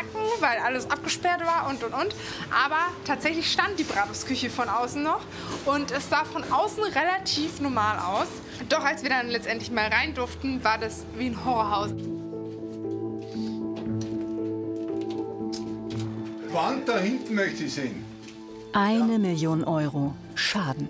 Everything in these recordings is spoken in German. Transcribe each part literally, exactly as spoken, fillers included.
merken, weil alles abgesperrt war und, und, und. Aber tatsächlich stand die Bratwurstküche von außen noch und es sah von außen relativ normal aus. Doch als wir dann letztendlich mal rein durften, war das wie ein Horrorhaus. Wand da hinten möchte ich sehen. Eine Million Euro Schaden.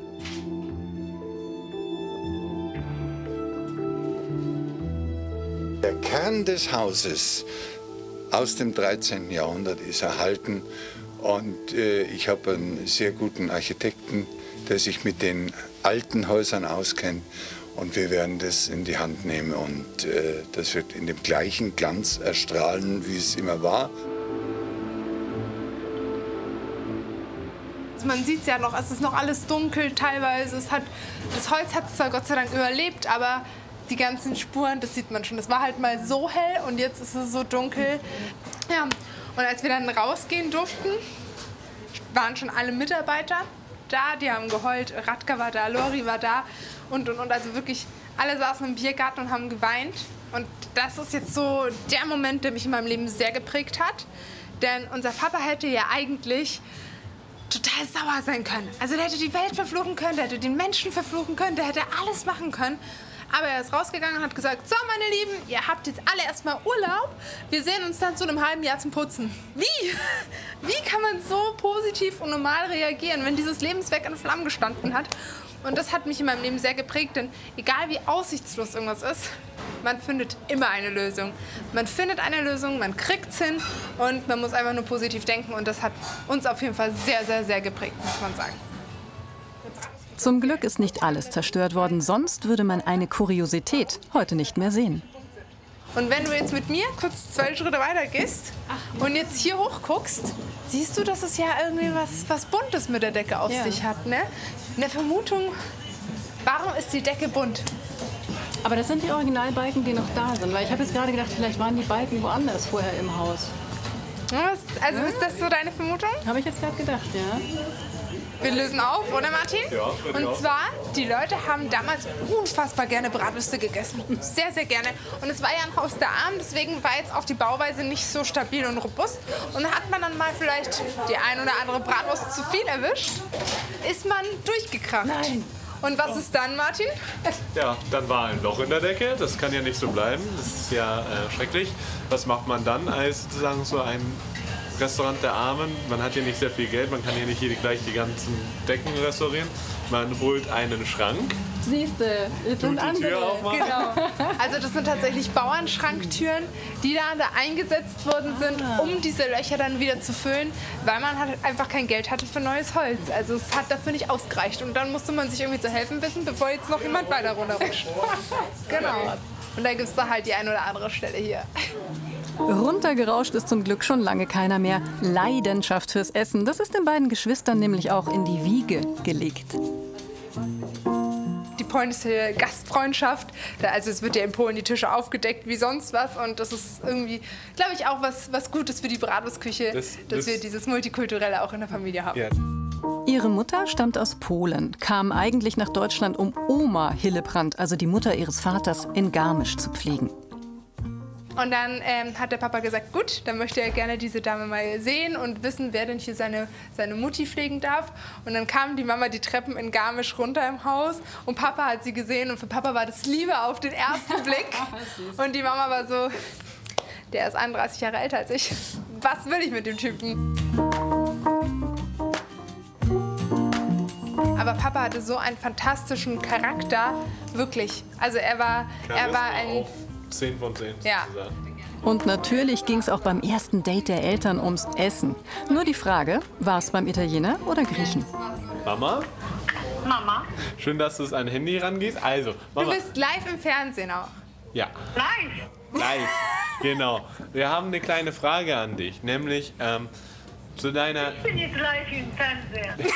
Der Kern des Hauses aus dem dreizehnten Jahrhundert ist erhalten und äh, ich habe einen sehr guten Architekten, der sich mit den alten Häusern auskennt und wir werden das in die Hand nehmen und äh, das wird in dem gleichen Glanz erstrahlen, wie es immer war. Man sieht es ja noch, es ist noch alles dunkel teilweise. Es hat, das Holz hat es zwar Gott sei Dank überlebt, aber die ganzen Spuren, das sieht man schon. Es war halt mal so hell und jetzt ist es so dunkel. Ja, und als wir dann rausgehen durften, waren schon alle Mitarbeiter da, die haben geheult. Radka war da, Lori war da und, und, und. Also wirklich, alle saßen im Biergarten und haben geweint. Und das ist jetzt so der Moment, der mich in meinem Leben sehr geprägt hat. Denn unser Papa hätte ja eigentlich total sauer sein können. Also der hätte die Welt verfluchen können, der hätte den Menschen verfluchen können, der hätte alles machen können. Aber er ist rausgegangen und hat gesagt, so meine Lieben, ihr habt jetzt alle erstmal Urlaub. Wir sehen uns dann zu einem halben Jahr zum Putzen. Wie? Wie kann man so positiv und normal reagieren, wenn dieses Lebenswerk in Flammen gestanden hat? Und das hat mich in meinem Leben sehr geprägt, denn egal wie aussichtslos irgendwas ist, man findet immer eine Lösung. Man findet eine Lösung, man kriegt's hin und man muss einfach nur positiv denken. Und das hat uns auf jeden Fall sehr, sehr, sehr geprägt, muss man sagen. Zum Glück ist nicht alles zerstört worden, sonst würde man eine Kuriosität heute nicht mehr sehen. Und wenn du jetzt mit mir kurz zwei Schritte weiter gehst und jetzt hier hoch guckst, siehst du, dass es ja irgendwie was, was Buntes mit der Decke auf Ja. sich hat, ne? In der Vermutung, warum ist die Decke bunt? Aber das sind die Originalbalken, die noch da sind. Weil ich habe jetzt gerade gedacht, vielleicht waren die Balken woanders vorher im Haus. Was? Also ist das so deine Vermutung? Habe ich jetzt gerade gedacht, ja. Wir lösen auf, oder Martin? Ja, würde ich Und auch. zwar, die Leute haben damals unfassbar gerne Bratwürste gegessen. Sehr, sehr gerne. Und es war ja ein Haus der Armen, deswegen war jetzt auch die Bauweise nicht so stabil und robust. Und da hat man dann mal vielleicht die ein oder andere Bratwurst zu viel erwischt, ist man durchgekracht. Nein. Und was ist dann, Martin? Ja, dann war ein Loch in der Decke. Das kann ja nicht so bleiben. Das ist ja äh, schrecklich. Was macht man dann als sozusagen so ein Restaurant der Armen? Man hat hier nicht sehr viel Geld. Man kann hier nicht hier gleich die ganzen Decken restaurieren. Man holt einen Schrank. Siehste, es sind Tut die Tür andere. aufmachen. Genau. Also das sind tatsächlich Bauernschranktüren, die da, da eingesetzt worden sind, um diese Löcher dann wieder zu füllen, weil man halt einfach kein Geld hatte für neues Holz. Also es hat dafür nicht ausgereicht. Und dann musste man sich irgendwie zu helfen wissen, bevor jetzt noch jemand weiter runterrutscht. Genau. Und da gibt es da halt die eine oder andere Stelle hier. Runtergerauscht ist zum Glück schon lange keiner mehr. Leidenschaft fürs Essen, das ist den beiden Geschwistern nämlich auch in die Wiege gelegt. Die polnische Gastfreundschaft, da, also es wird ja in Polen die Tische aufgedeckt wie sonst was und das ist irgendwie, glaube ich, auch was, was Gutes für die Bratwurstküche, Das- dass das- wir dieses Multikulturelle auch in der Familie haben. Ja. Ihre Mutter stammt aus Polen, kam eigentlich nach Deutschland, um Oma Hillebrand, also die Mutter ihres Vaters, in Garmisch zu pflegen. Und dann ähm, hat der Papa gesagt, gut, dann möchte er gerne diese Dame mal sehen und wissen, wer denn hier seine, seine Mutti pflegen darf. Und dann kam die Mama die Treppen in Garmisch runter im Haus und Papa hat sie gesehen und für Papa war das Liebe auf den ersten Blick. Und die Mama war so, der ist einunddreißig Jahre älter als ich, was will ich mit dem Typen? Aber Papa hatte so einen fantastischen Charakter, wirklich. Also er war, er war ein... zehn von zehn. Ja. sozusagen. Und natürlich ging es auch beim ersten Date der Eltern ums Essen. Nur die Frage, war es beim Italiener oder Griechen? Mama, Mama. schön, dass du an dein Handy rangehst. Also, Du Mama. bist live im Fernsehen auch. Ja, Live. live. Genau. Wir haben eine kleine Frage an dich, nämlich ähm, zu deiner. Ich bin jetzt live im Fernsehen.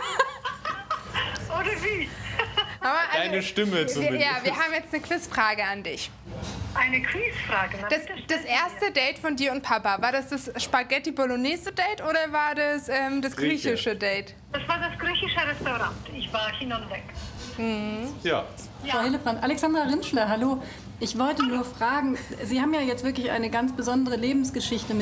Oder wie? Aber Deine Stimme wir, zumindest. Ja, wir haben jetzt eine Quizfrage an dich. Eine Quizfrage. Na, Das, bitte das stellen erste Date von dir und Papa, war das das Spaghetti Bolognese Date oder war das ähm, das Grieche. griechische Date? Sie. Das war das griechische Restaurant. Ich war hin und weg. Ja. Frau Hillebrand, Alexandra Rindschler, hallo. Ich wollte nur fragen, Sie haben ja jetzt wirklich eine ganz besondere Lebensgeschichte mit